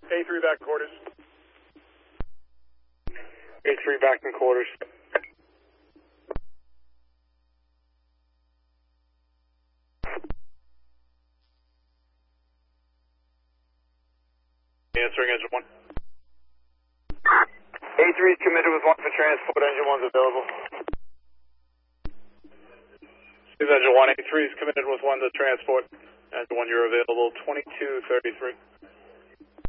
A3 back in quarters. A3 back in quarters. Answering engine 1. A3 is committed with 1 for transport, engine 1's available. Engine 1, A3 is committed with 1 to transport. Engine 1, you're available 2233.